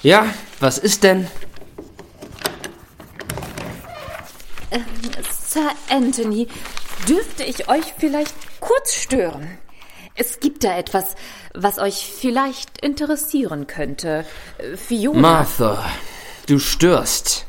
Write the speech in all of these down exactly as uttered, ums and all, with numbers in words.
Ja, was ist denn? Ähm, Sir Anthony, dürfte ich euch vielleicht kurz stören? Es gibt da etwas, was euch vielleicht interessieren könnte. Fiona... Martha, du störst.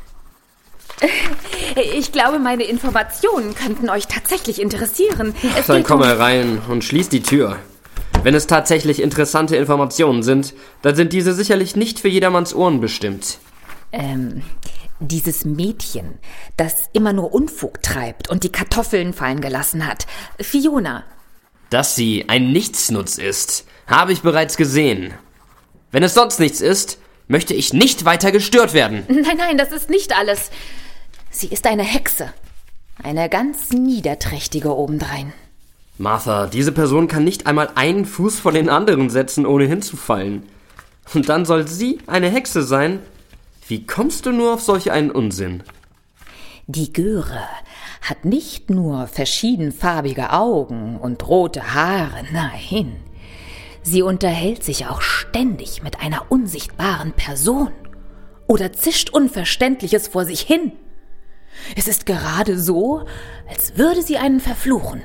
Ich glaube, meine Informationen könnten euch tatsächlich interessieren. Es Dann geht komm um- herein und schließ die Tür. Wenn es tatsächlich interessante Informationen sind, dann sind diese sicherlich nicht für jedermanns Ohren bestimmt. Ähm, dieses Mädchen, das immer nur Unfug treibt und die Kartoffeln fallen gelassen hat. Fiona. Dass sie ein Nichtsnutz ist, habe ich bereits gesehen. Wenn es sonst nichts ist, möchte ich nicht weiter gestört werden. Nein, nein, das ist nicht alles. Sie ist eine Hexe. Eine ganz niederträchtige obendrein. Martha, diese Person kann nicht einmal einen Fuß vor den anderen setzen, ohne hinzufallen. Und dann soll sie eine Hexe sein? Wie kommst du nur auf solch einen Unsinn? Die Göre hat nicht nur verschiedenfarbige Augen und rote Haare, nein. Sie unterhält sich auch ständig mit einer unsichtbaren Person oder zischt Unverständliches vor sich hin. Es ist gerade so, als würde sie einen verfluchen.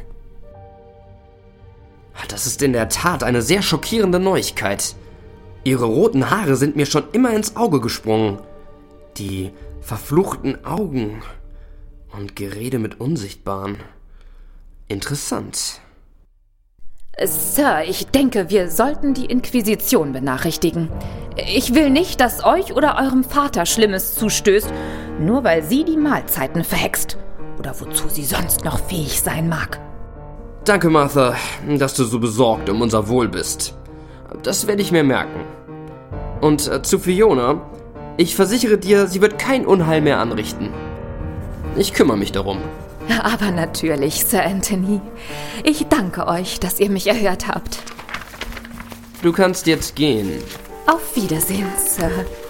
Das ist in der Tat eine sehr schockierende Neuigkeit. Ihre roten Haare sind mir schon immer ins Auge gesprungen. Die verfluchten Augen und Gerede mit Unsichtbaren. Interessant. Sir, ich denke, wir sollten die Inquisition benachrichtigen. Ich will nicht, dass euch oder eurem Vater Schlimmes zustößt, nur weil sie die Mahlzeiten verhext oder wozu sie sonst noch fähig sein mag. Danke, Martha, dass du so besorgt um unser Wohl bist. Das werde ich mir merken. Und äh, zu Fiona, ich versichere dir, sie wird kein Unheil mehr anrichten. Ich kümmere mich darum. Aber natürlich, Sir Anthony. Ich danke euch, dass ihr mich erhört habt. Du kannst jetzt gehen. Auf Wiedersehen, Sir.